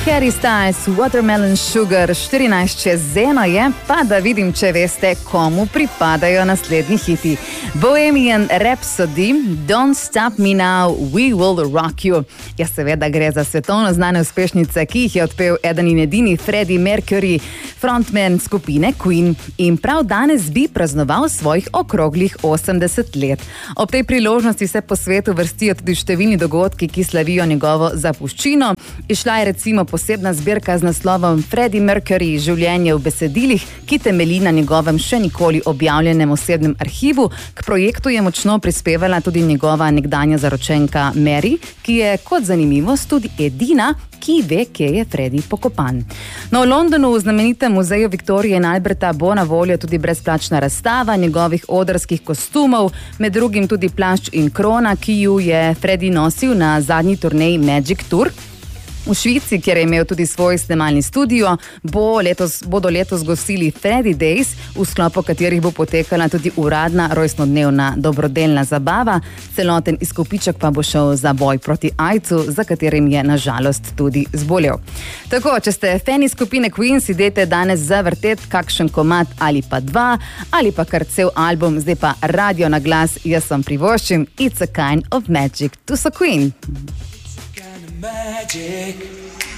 Harry Styles, Watermelon Sugar, 14 čez 1 je, pa da vidim, če veste, komu pripadajo naslednji hiti. Bohemian Rhapsody, Don't Stop Me Now, We Will Rock You. Ja, seveda gre za svetovno znane uspešnice, ki jih je odpel eden in edini Freddie Mercury, frontman skupine Queen, in prav danes bi praznoval svojih okroglih 80 let. Ob tej priložnosti se po svetu vrstijo tudi številni dogodki, ki slavijo njegovo zapuščino. Išla je recimo posebna zbirka z naslovom Freddie Mercury, življenje v besedilih, ki temelji na njegovem še nikoli objavljenem osebnem arhivu. K projektu je močno prispevala tudi njegova nekdanja zaročenka Mary, ki je kot zanimivost tudi edina, ki ve, kje je Freddie pokopan. No, v Londonu v znamenitem muzeju Viktorije in Alberta bo na voljo tudi brezplačna razstava njegovih odrskih kostumov, med drugim tudi plašč in krona, ki ju je Freddie nosil na zadnji turneji Magic Tour. V Švici, kjer je imel tudi svoj snemalni studio, bodo letos gostili Freddie Days, v sklopu katerih bo potekala tudi uradna rojstnodnevna dobrodelna zabava. Celoten izkupiček pa bo šel za boj proti AIDS-u, za katerim je nažalost tudi zbolel. Tako, če ste fani skupine Queen, si dajte danes zavrtet kakšen komad ali pa dva, ali pa kar cel album, zdaj pa radio na glas, jaz vam privoščim It's a Kind of Magic to so Queen. Magic.